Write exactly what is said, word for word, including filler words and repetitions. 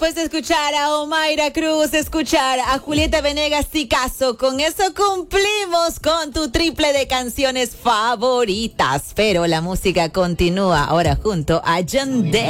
Pues escuchar a Omaira Cruz, escuchar a Julieta Venegas Picasso. Con eso cumplimos con tu triple de canciones favoritas. Pero la música continúa ahora junto a John Day.